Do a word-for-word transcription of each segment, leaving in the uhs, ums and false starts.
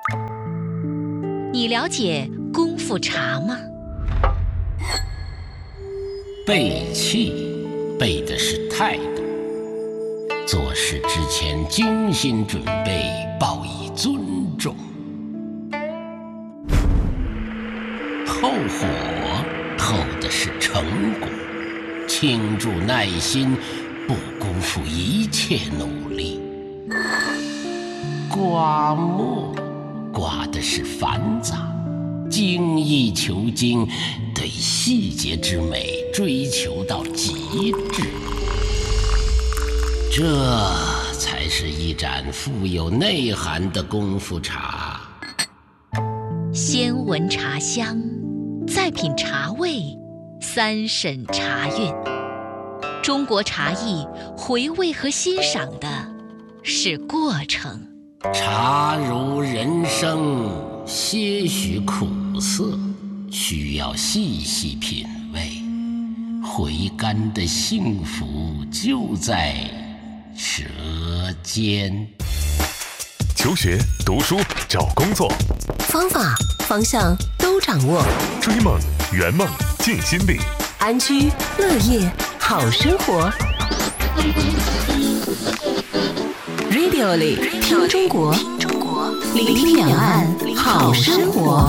你了解功夫茶吗？ 背气背的是态度，做事之前精心准备，报以尊重。后火后的是成果，倾注耐心，不辜负一切努力。刮墨刮的是繁杂，精益求精，对细节之美追求到极致，这才是一盏富有内涵的功夫茶。 先闻茶香，再品茶味，三审茶韵。中国茶艺回味和欣赏的是过程。 茶如人生，些许苦涩，需要细细品味。回甘的幸福就在舌尖。 求学、读书、找工作， 方法、方向都掌握。 追梦、圆梦、尽心力， 安居乐业好生活。Radio 里听中国，聆听两岸好生活。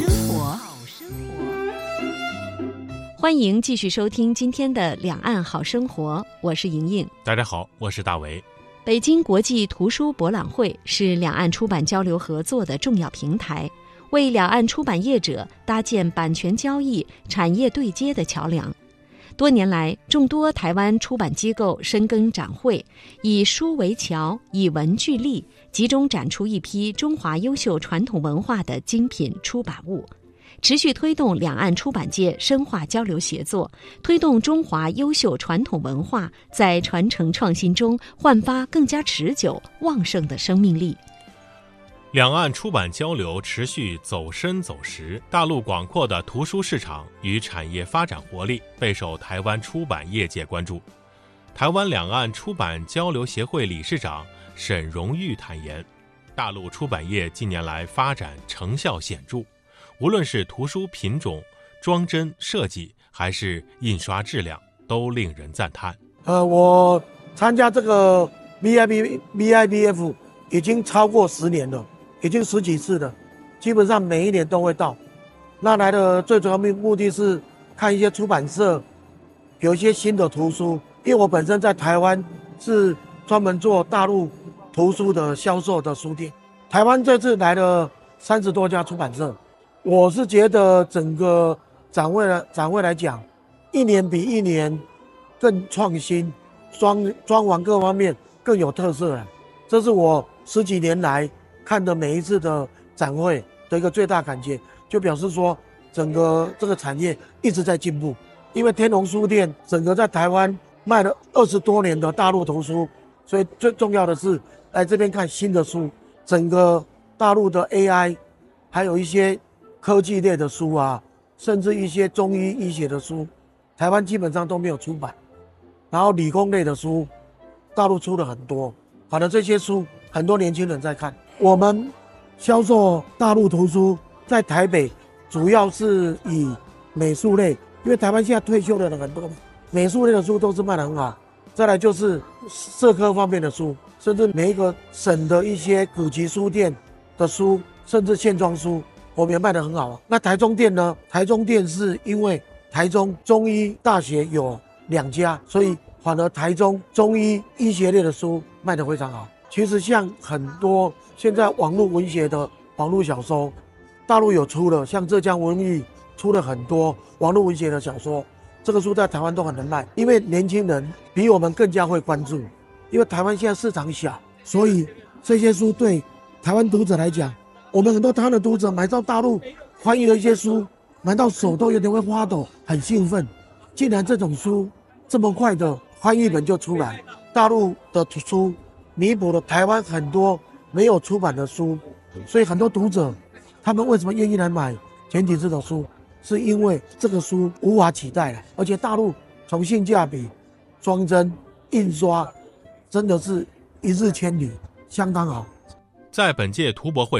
欢迎继续收听今天的两岸好生活，我是莹莹。 大家好，我是大为。 北京国际图书博览会是两岸出版交流合作的重要平台，为两岸出版业者搭建版权交易、产业对接的桥梁。多年来，众多台湾出版机构深耕展会，以书为桥，以文聚力，集中展出一批中华优秀传统文化的精品出版物，持续推动两岸出版界深化交流协作，推动中华优秀传统文化在传承创新中焕发更加持久旺盛的生命力。 两岸出版交流持续走深走实，大陆广阔的图书市场与产业发展活力备受台湾出版业界关注。台湾两岸出版交流协会理事长沈荣玉坦言，大陆出版业近年来发展成效显著，无论是图书品种、装帧设计，还是印刷质量，都令人赞叹。 呃，我参加这个 V I B V I B F 已经超过十年了。已经十几次了，基本上每一年都会到。那来的最主要目的是看一些出版社有一些新的图书，因为我本身在台湾是专门做大陆图书的销售的书店。台湾这次来了三十多家出版社，我是觉得整个展会来展会来讲，一年比一年更创新，装装潢各方面更有特色了。这是我十几年来看的每一次的展会的一个最大感觉，就表示说整个这个产业一直在进步。因为天龙书店整个在台湾卖了二十多年的大陆图书，所以最重要的是来这边看新的书。整个大陆的 A I， 还有一些科技类的书啊，甚至一些中医医学的书，台湾基本上都没有出版。然后理工类的书，大陆出了很多，反正这些书很多年轻人在看。我们销售大陆图书在台北主要是以美术类，因为台湾现在退休的人很多，美术类的书都是卖得很好。再来就是社科方面的书，甚至每一个省的一些古籍书店的书，甚至线装书，我们也卖得很好。那台中店呢？台中店是因为台中中医大学有两家，所以反而台中中医医学类的书卖得非常好。其实像很多现在网络文学的网络小说，大陆有出了，像浙江文艺出了很多网络文学的小说，这个书在台湾都很能卖，因为年轻人比我们更加会关注。因为台湾现在市场小，所以这些书对台湾读者来讲，我们很多台湾的读者买到大陆翻译的一些书，买到手都有点会发抖，很兴奋。竟然这种书这么快的翻译本就出来，大陆的书弥补了台湾很多没有出版的书，所以很多读者他们为什么愿意来买简体字的书，是因为这个书无法取代了，而且大陆从性价比、装帧、印刷，真的是一日千里，相当好。 在本届图博会上，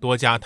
多家